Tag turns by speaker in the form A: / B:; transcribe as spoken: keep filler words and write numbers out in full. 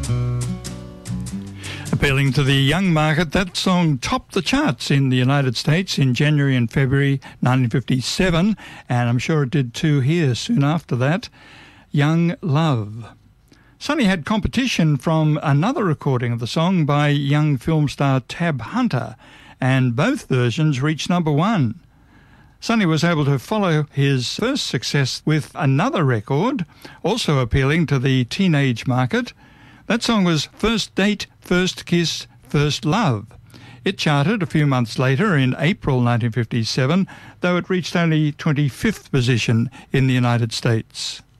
A: Appealing to the young market, that song topped the charts in the United States in January and February nineteen fifty-seven, and I'm sure it did too here soon after that. Young Love. Sonny had competition from another recording of the song by young film star Tab Hunter, and both versions reached number one. Sonny was able to follow his first success with another record, also appealing to the teenage market. That song was First Date, First Kiss, First Love. It charted a few months later in April nineteen fifty-seven, though it reached only twenty-fifth position in the United States.